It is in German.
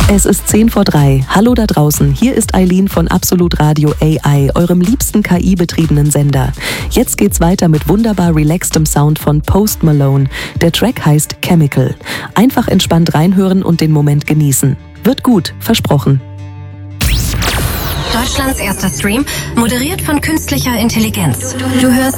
Es ist 3:10. Hallo da draußen, hier ist Eileen von Absolut Radio AI, eurem liebsten KI-betriebenen Sender. Jetzt geht's weiter mit wunderbar relaxedem Sound von Post Malone. Der Track heißt Chemical. Einfach entspannt reinhören und den Moment genießen. Wird gut, versprochen. Deutschlands erster Stream, moderiert von künstlicher Intelligenz. Du hörst